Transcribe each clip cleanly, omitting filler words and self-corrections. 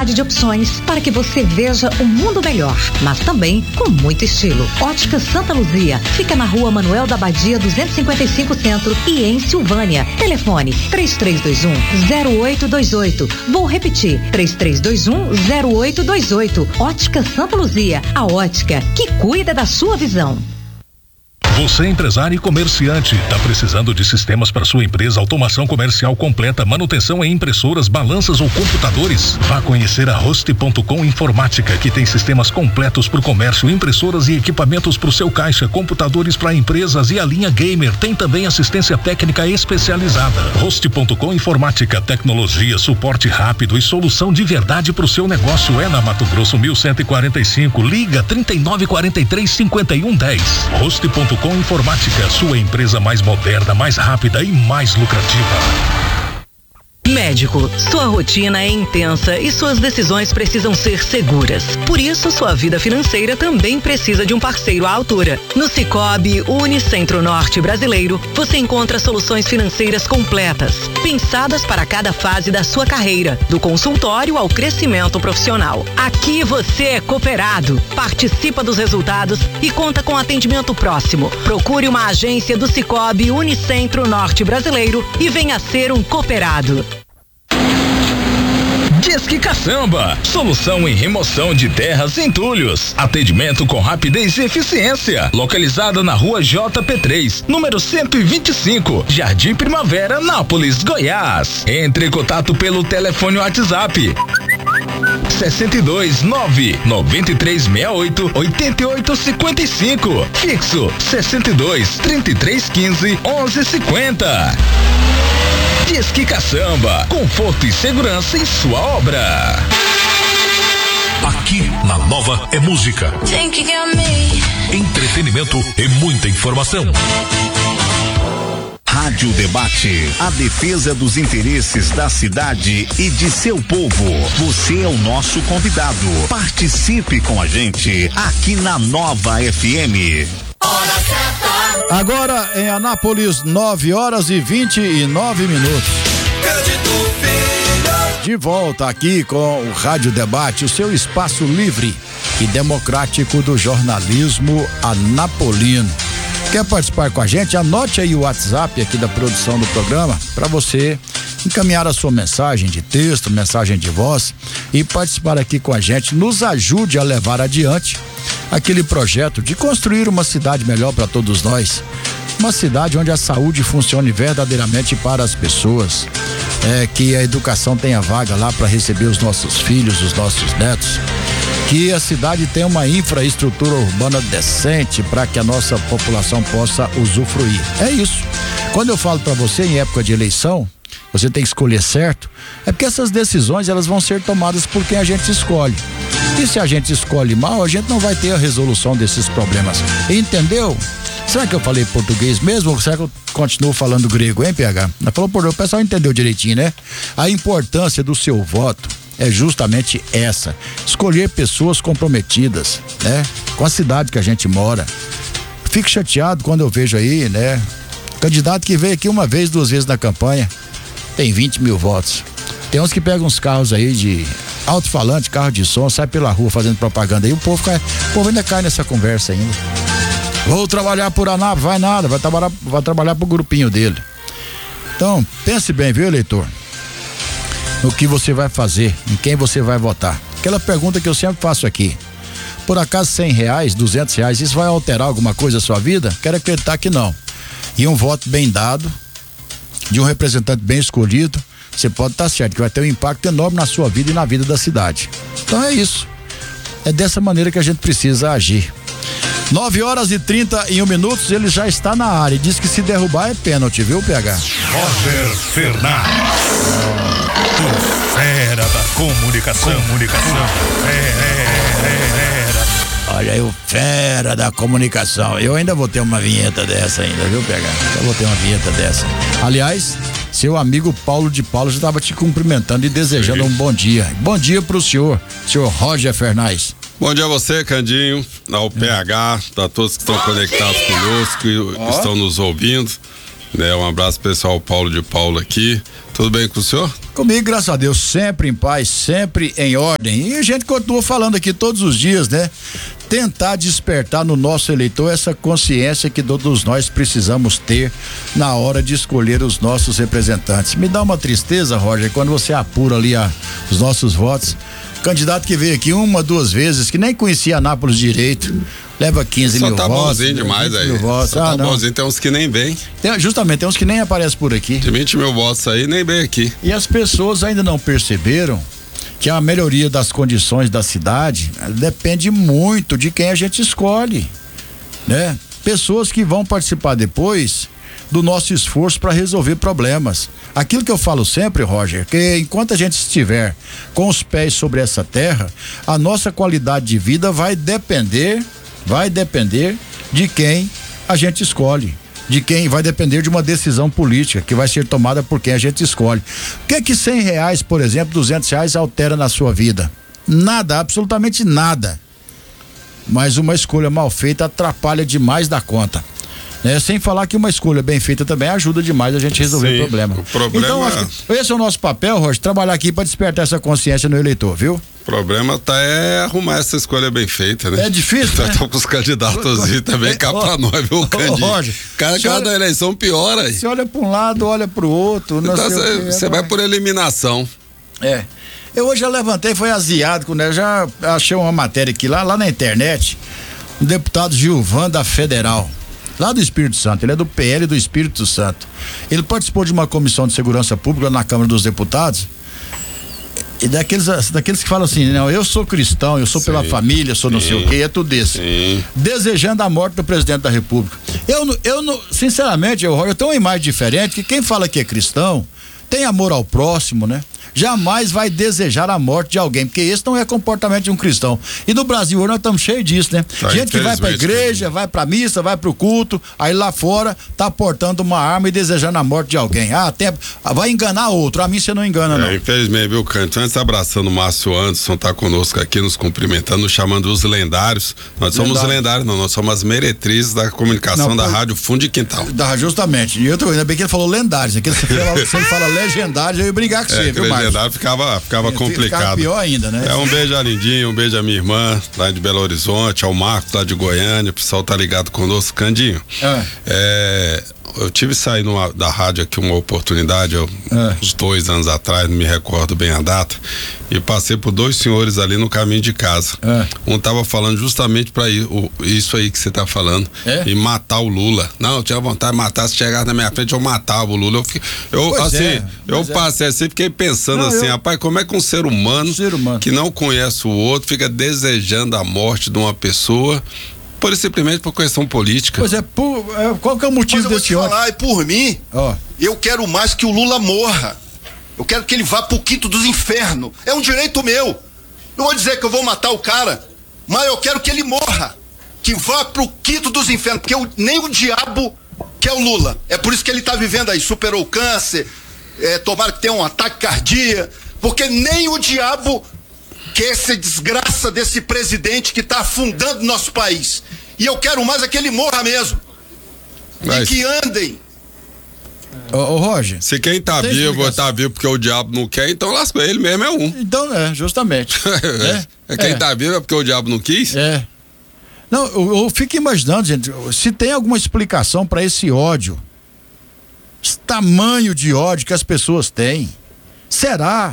variedade de opções para que você veja um mundo melhor, mas também com muito estilo. Ótica Santa Luzia fica na Rua Manuel da Badia 255 Centro e em Silvânia. Telefone 3321-0828. Vou repetir, 3321-0828. Ótica Santa Luzia, a ótica que cuida da sua visão. Você, empresário e comerciante, está precisando de sistemas para sua empresa, automação comercial completa, manutenção em impressoras, balanças ou computadores? Vá conhecer a Host.com Informática, que tem sistemas completos para o comércio, impressoras e equipamentos para o seu caixa, computadores para empresas e a linha gamer. Tem também assistência técnica especializada. Host.com Informática, tecnologia, suporte rápido e solução de verdade para o seu negócio. É na Mato Grosso 1145. Liga 3943-5110. Host.com Informática, sua empresa mais moderna, mais rápida e mais lucrativa. Médico, sua rotina é intensa e suas decisões precisam ser seguras. Por isso, sua vida financeira também precisa de um parceiro à altura. No Sicoob Unicentro Norte Brasileiro, você encontra soluções financeiras completas, pensadas para cada fase da sua carreira, do consultório ao crescimento profissional. Aqui você é cooperado, participa dos resultados e conta com atendimento próximo. Procure uma agência do Sicoob Unicentro Norte Brasileiro e venha ser um cooperado. Disque Caçamba, solução em remoção de terras e entulhos. Atendimento com rapidez e eficiência. Localizada na Rua JP3, número 125, Jardim Primavera, Nápoles, Goiás. Entre em contato pelo telefone WhatsApp 62-9-9368-8855. Fixo 62-3315-1150. Disque Caçamba, conforto e segurança em sua obra. Aqui na Nova é música, entretenimento e muita informação. Rádio Debate, a defesa dos interesses da cidade e de seu povo. Você é o nosso convidado. Participe com a gente aqui na Nova FM. Hora certa. Agora em Anápolis, 9h29. De volta aqui com o Rádio Debate, o seu espaço livre e democrático do jornalismo anapolino. Quer participar com a gente? Anote aí o WhatsApp aqui da produção do programa para você encaminhar a sua mensagem de texto, mensagem de voz e participar aqui com a gente. Nos ajude a levar adiante aquele projeto de construir uma cidade melhor para todos nós. Uma cidade onde a saúde funcione verdadeiramente para as pessoas. Que a educação tenha vaga lá para receber os nossos filhos, os nossos netos. Que a cidade tenha uma infraestrutura urbana decente para que a nossa população possa usufruir. É isso. Quando eu falo para você em época de eleição, você tem que escolher certo, é porque essas decisões elas vão ser tomadas por quem a gente escolhe. E se a gente escolhe mal, a gente não vai ter a resolução desses problemas. Entendeu? Será que eu falei português mesmo ou será que eu continuo falando grego, hein, PH? Falou português, o pessoal entendeu direitinho, né? A importância do seu voto é justamente essa: escolher pessoas comprometidas, né? Com a cidade que a gente mora. Fico chateado quando eu vejo aí, né? Candidato que veio aqui uma vez, 2 vezes na campanha, tem 20 mil votos. Tem uns que pegam uns carros aí de alto-falante, carro de som, sai pela rua fazendo propaganda aí, o povo ainda cai nessa conversa ainda. Vou trabalhar por Anápolis, vai nada, vai trabalhar pro grupinho dele. Então, pense bem, viu, eleitor? No que você vai fazer, em quem você vai votar. Aquela pergunta que eu sempre faço aqui: por acaso R$100, R$200, isso vai alterar alguma coisa na sua vida? Quero acreditar que não. E um voto bem dado, de um representante bem escolhido, você pode estar certo que vai ter um impacto enorme na sua vida e na vida da cidade. Então é isso. É dessa maneira que a gente precisa agir. 9h31, ele já está na área e diz que se derrubar é pênalti, viu, PH? Roger Fernandes, fera da comunicação. Olha aí o fera da comunicação. Eu ainda vou ter uma vinheta dessa ainda, viu, PH? Eu vou ter uma vinheta dessa. Aliás, seu amigo Paulo de Paulo já estava te cumprimentando e desejando um bom dia. Bom dia pro senhor Roger Fernandes. Bom dia a você, Candinho, ao PH, a todos que estão conectados conosco e estão nos ouvindo. Um abraço pessoal, Paulo de Paulo aqui. Tudo bem com o senhor? Comigo, graças a Deus, sempre em paz, sempre em ordem. E a gente continua falando aqui todos os dias, né? Tentar despertar no nosso eleitor essa consciência que todos nós precisamos ter na hora de escolher os nossos representantes. Me dá uma tristeza, Roger, quando você apura ali os nossos votos. Candidato que veio aqui 1, 2 vezes, que nem conhecia Anápolis direito, leva 15 mil votos. Só tá bonzinho demais aí. Só tá bonzinho, tem uns que nem vem. Justamente, tem uns que nem aparecem por aqui. De 20 mil votos aí, nem vem aqui. E as pessoas ainda não perceberam que a melhoria das condições da cidade depende muito de quem a gente escolhe, né? Pessoas que vão participar depois do nosso esforço para resolver problemas. Aquilo que eu falo sempre, Roger, que enquanto a gente estiver com os pés sobre essa terra, a nossa qualidade de vida vai depender de quem a gente escolhe, de quem vai depender de uma decisão política que vai ser tomada por quem a gente escolhe. O que é que R$100, por exemplo, R$200 altera na sua vida? Nada, absolutamente nada. Mas uma escolha mal feita atrapalha demais da conta. Sem falar que uma escolha bem feita também ajuda demais a gente resolver o problema. Então, acho que esse é o nosso papel, Roger, trabalhar aqui para despertar essa consciência no eleitor, viu? O problema é arrumar essa escolha bem feita, né? É difícil, né? Então, com os candidatos aí também cá pra nós, viu, Candinho? Roger, cada eleição piora aí. Você olha pra um lado, olha pro outro. Então, você vai por eliminação. Eu hoje já levantei, foi asiático, né? Já achei uma matéria aqui, lá na internet, um deputado Gilvan da Federal, lá do Espírito Santo, ele é do PL do Espírito Santo. Ele participou de uma comissão de segurança pública na Câmara dos Deputados, e daqueles que falam assim, não, eu sou cristão, eu sou pela família, sou não sei o quê, é tudo desse. Desejando a morte do presidente da República. Eu não, sinceramente, eu tenho uma imagem diferente, que quem fala que é cristão, tem amor ao próximo, né? Jamais vai desejar a morte de alguém, porque esse não é comportamento de um cristão. E no Brasil hoje nós estamos cheios disso, né? Gente que vai pra igreja, vai pra missa, vai pro culto, aí lá fora tá portando uma arma e desejando a morte de alguém. Vai enganar outro, a mim você não engana, não. Infelizmente, viu, Cândido? Antes abraçando o Márcio Anderson, tá conosco aqui, nos cumprimentando, nos chamando os lendários. Nós somos lendários, não, nós somos as meretrizes da comunicação da Rádio Fundo de Quintal. Justamente. E ainda bem que ele falou lendários, né? Se ele fala legendários, eu ia brigar com você, viu, Márcio? Ficava complicado. Ficava pior ainda, né? Um beijo a Lindinho, um beijo a minha irmã lá de Belo Horizonte, ao Marcos lá de Goiânia, o pessoal tá ligado conosco. Candinho, eu tive saindo da rádio aqui uma oportunidade, uns 2 anos atrás, não me recordo bem a data, e passei por 2 senhores ali no caminho de casa. Um tava falando justamente pra isso aí que você tá falando, e matar o Lula. Não, eu tinha vontade de matar, se chegasse na minha frente eu matava o Lula. Eu passei assim, fiquei pensando rapaz, como é que um ser humano que não conhece o outro fica desejando a morte de uma pessoa simplesmente por questão política? Pois qual que é o motivo desse ódio? Falar, e por mim, eu quero mais que o Lula morra. Eu quero que ele vá pro quinto dos infernos. É um direito meu. Não vou dizer que eu vou matar o cara, mas eu quero que ele morra. Que vá pro quinto dos infernos, porque nem o diabo quer o Lula. É por isso que ele tá vivendo aí, superou o câncer, tomara que tenha um ataque cardíaco, porque nem o diabo quer essa desgraça desse presidente que tá afundando nosso país. E eu quero mais é que ele morra mesmo. E que andem. Roger, se quem tá vivo porque o diabo não quer, então lascou, ele mesmo é um. Então, justamente. Quem tá vivo é porque o diabo não quis? Não, eu fico imaginando, gente, se tem alguma explicação para esse ódio, esse tamanho de ódio que as pessoas têm. Será?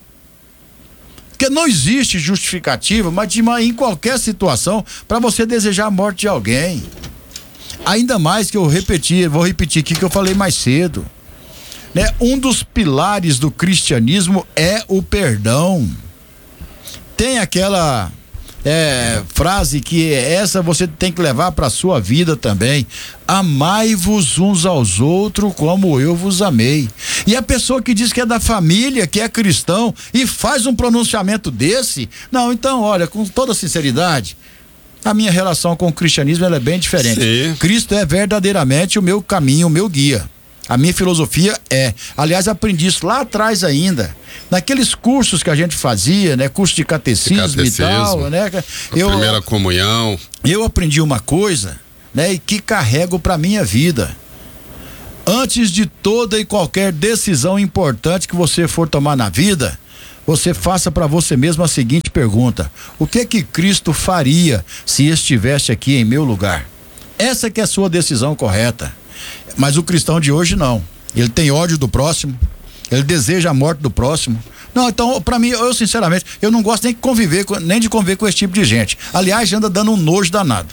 Porque não existe justificativa, mas em qualquer situação, para você desejar a morte de alguém. Ainda mais que vou repetir aqui que eu falei mais cedo, né? Um dos pilares do cristianismo é o perdão. Tem aquela frase que essa você tem que levar para sua vida também: amai-vos uns aos outros como eu vos amei. E a pessoa que diz que é da família, que é cristão e faz um pronunciamento desse, não, então olha, com toda sinceridade, a minha relação com o cristianismo ela é bem diferente. Sim. Cristo é verdadeiramente o meu caminho, o meu guia. A minha filosofia aliás, aprendi isso lá atrás ainda, naqueles cursos que a gente fazia, né? Curso de catecismo e tal, né? Primeira comunhão. Eu aprendi uma coisa, né? E que carrego pra minha vida. Antes de toda e qualquer decisão importante que você for tomar na vida, você faça para você mesmo a seguinte pergunta: o que Cristo faria se estivesse aqui em meu lugar? Essa que é a sua decisão correta. Mas o cristão de hoje não. Ele tem ódio do próximo, ele deseja a morte do próximo. Não, então, pra mim, eu sinceramente, eu não gosto nem de conviver com esse tipo de gente. Aliás, anda dando um nojo danado.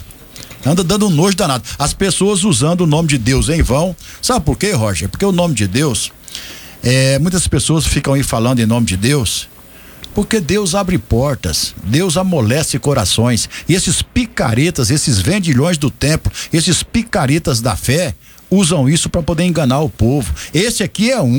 As pessoas usando o nome de Deus em vão. Sabe por quê, Roger? Porque o nome de Deus, muitas pessoas ficam aí falando em nome de Deus, porque Deus abre portas, Deus amolece corações. E esses picaretas, esses vendilhões do templo, esses picaretas da fé, usam isso para poder enganar o povo. Esse aqui é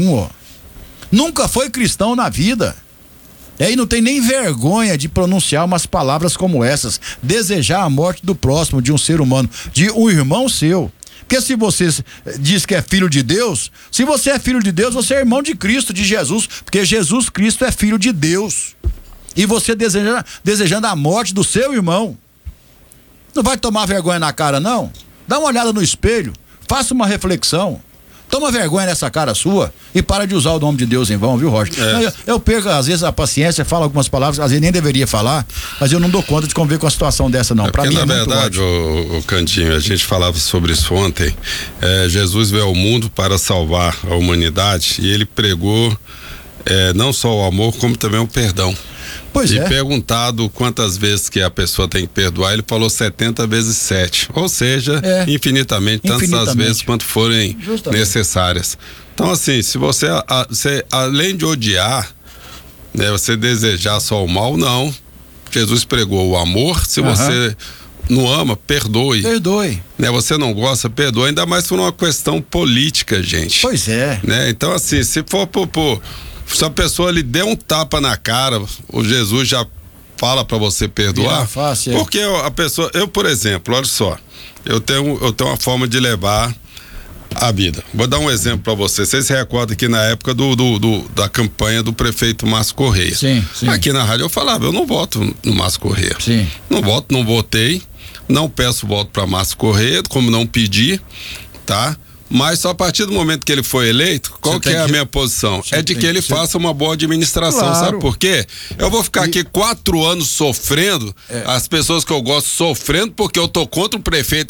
nunca foi cristão na vida. E não tem nem vergonha de pronunciar umas palavras como essas: desejar a morte do próximo, de um ser humano, de um irmão seu. Porque se você diz que é filho de Deus, se você é filho de Deus, você é irmão de Cristo, de Jesus, porque Jesus Cristo é filho de Deus. E você desejando a morte do seu irmão, não vai tomar vergonha na cara, não? Dá uma olhada no espelho, faça uma reflexão. Toma vergonha nessa cara sua e para de usar o nome de Deus em vão, viu, Roger? Eu perco às vezes a paciência, falo algumas palavras, às vezes nem deveria falar, mas eu não dou conta de conviver com a situação dessa, não. Pra mim, na verdade, o Cantinho, a gente falava sobre isso ontem. Jesus veio ao mundo para salvar a humanidade e ele pregou não só o amor, como também o perdão. Pois é. E perguntado quantas vezes que a pessoa tem que perdoar, ele falou 70 vezes 7. Ou seja, infinitamente, tantas vezes quanto forem necessárias. Então, assim, se você além de odiar, né, você desejar só o mal, não. Jesus pregou o amor. Se você não ama, perdoe. Né, você não gosta, perdoe. Ainda mais por uma questão política, gente. Pois é. Né? Então, assim, se for se a pessoa lhe der um tapa na cara, o Jesus já fala pra você perdoar. Fácil, porque a pessoa, eu, por exemplo, olha só, eu tenho uma forma de levar a vida. Vou dar um exemplo pra você. Vocês se recordam que na época da campanha do prefeito Márcio Correia. Sim. Aqui na rádio eu falava, eu não voto no Márcio Correia. Sim. Não votei, não peço voto pra Márcio Correia, como não pedi, tá? Mas só a partir do momento que ele foi eleito, qual que é a minha posição? É de que ele faça uma boa administração, claro. Sabe por quê? Eu vou ficar aqui 4 anos sofrendo, as pessoas que eu gosto sofrendo, porque eu tô contra o prefeito